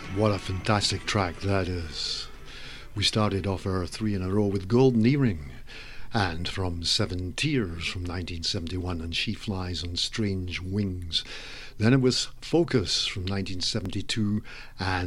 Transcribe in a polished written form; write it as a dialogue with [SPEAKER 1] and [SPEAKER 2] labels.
[SPEAKER 1] What a fantastic track that is. We started off our three in a row with Golden Earring, and from Seven Tears from 1971 and She Flies on Strange Wings. Then it was Focus from 1972 and